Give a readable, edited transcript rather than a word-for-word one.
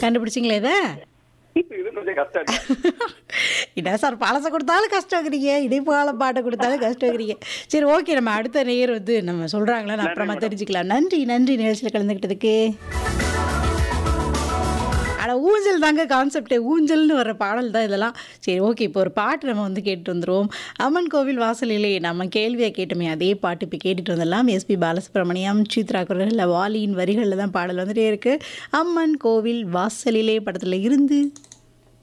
கண்டுபிடிச்சிங்களா இதை? இது கொஞ்சம் கஷ்டம் இல்ல. என்ன சார் பழசை கொடுத்தாலும் கஷ்டங்கிறீங்க, இடைப்பால பாட்டை கொடுத்தாலும் கஷ்டங்கிறீங்க. சரி ஓகே, நம்ம அடுத்த நேயர் வந்து நம்ம சொல்கிறாங்களா நான் நன்றி அப்புறமா மேடம். தெரிஞ்சுக்கலாம். நன்றி நன்றி நிகழ்ச்சியில் கலந்துக்கிட்டதுக்கு. அட ஊஞ்சல் தாங்க கான்செப்டே, ஊஞ்சல்னு வர பாடல் தான் இதெல்லாம். சரி ஓகே, இப்போ ஒரு பாட்டு நம்ம வந்து கேட்டு வந்துடுவோம். அம்மன் கோவில் வாசலிலே நம்ம கேள்வியை கேட்டோமே அதே பாட்டு இப்போ கேட்டுட்டு வந்துடலாம். எஸ்பி பாலசுப்ரமணியம், சித்ரா குரலில், வாலியின் வரிகளில் தான் பாடல் வந்துட்டே இருக்குது. அம்மன் கோவில் வாசலிலே படத்தில் இருந்து